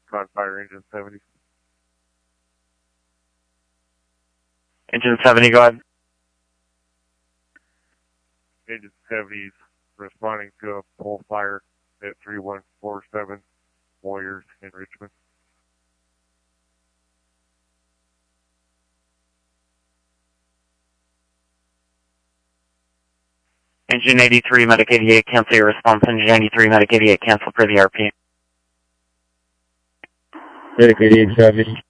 Con Fire Engine 70. Engine 70, go ahead. Engine 70's responding to a pole fire at 3147 Warriors in Richmond. Engine 83, Medic 88, cancel your response. Engine 83, Medic 88, cancel for the RP. Medic 88, copy.